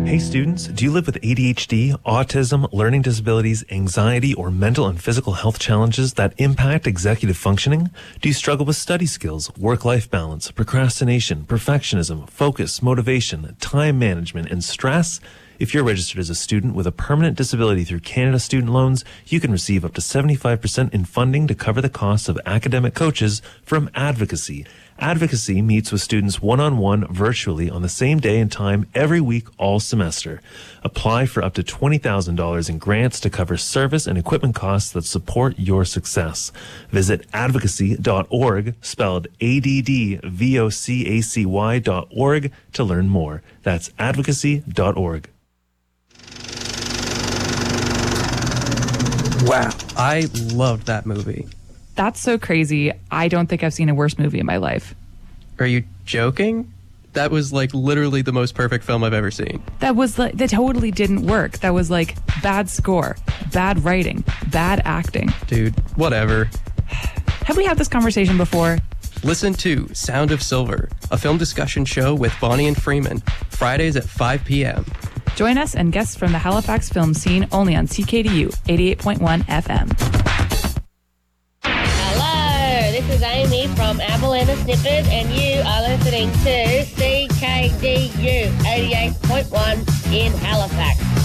Hey students, do you live with ADHD, autism, learning disabilities, anxiety, or mental and physical health challenges that impact executive functioning? Do you struggle with study skills, work-life balance, procrastination, perfectionism, focus, motivation, time management, and stress? If you're registered as a student with a permanent disability through Canada Student Loans, you can receive up to 75% in funding to cover the costs of academic coaches from Advocacy. Advocacy meets with students one-on-one virtually on the same day and time every week all semester. Apply for up to $20,000 in grants to cover service and equipment costs that support your success. Visit advocacy.org, spelled ADDVOCACY.org, to learn more. That's advocacy.org. Wow, I loved that movie. That's so crazy. I don't think I've seen a worse movie in my life. Are you joking? That was like literally the most perfect film I've ever seen. That totally didn't work. That was like bad score, bad writing, bad acting. Dude, whatever. Have we had this conversation before? Listen to Sound of Silver, a film discussion show with Bonnie and Freeman, Fridays at 5 p.m. Join us and guests from the Halifax film scene only on CKDU 88.1 FM. This is Amy from Abilene Snippet, and you are listening to CKDU 88.1 in Halifax.